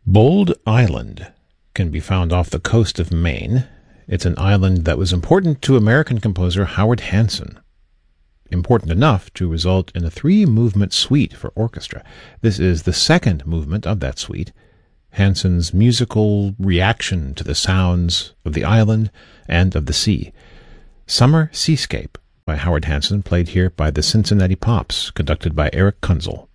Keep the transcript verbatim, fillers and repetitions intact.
Bold Island can be found off the coast of Maine. It's an island that was important to American composer Howard Hanson. Important enough to result in a three-movement suite for orchestra. This is the second movement of that suite. Hanson's musical reaction to the sounds of the island and of the sea. Summer Seascape by Howard Hanson, played here by the Cincinnati Pops, conducted by Eric Kunzel.